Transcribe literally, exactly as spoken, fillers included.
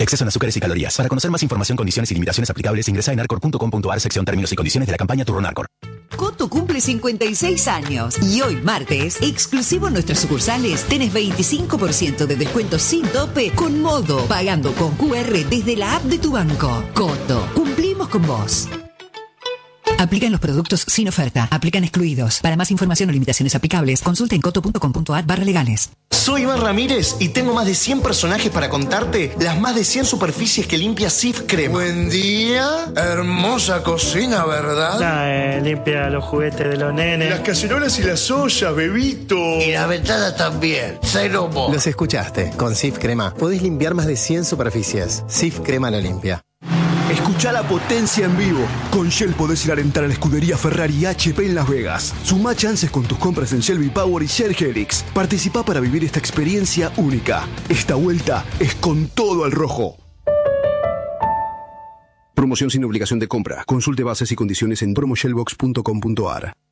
Exceso en azúcares y calorías. Para conocer más información, condiciones y limitaciones aplicables, ingresa en arcor punto com punto a r, sección términos y condiciones de la campaña Turrón Arcor. Coto cumple cincuenta y seis años y hoy martes, exclusivo en nuestras sucursales, tenés veinticinco por ciento de descuento sin tope con Modo, pagando con Q R desde la app de tu banco. Coto, cumplimos con vos. Aplican los productos sin oferta. Aplican excluidos. Para más información o limitaciones aplicables, consulta en coto punto com punto a r barra legales. Soy Iván Ramírez y tengo más de cien personajes para contarte las más de cien superficies que limpia Sif Crema. Buen día. Hermosa cocina, ¿verdad? Nah, eh, limpia los juguetes de los nenes. Las cacerolas y las ollas, bebito. Y la ventana también. Cero mo. Los escuchaste. Con Sif Crema podés limpiar más de cien superficies. Sif Crema la limpia. Escucha la potencia en vivo. Con Shell podés ir a alentar a la escudería Ferrari H P en Las Vegas. Sumá chances con tus compras en Shell V-Power y Shell Helix. Participá para vivir esta experiencia única. Esta vuelta es con todo al rojo. Promoción sin obligación de compra. Consulte bases y condiciones en promo shellbox punto com punto a r.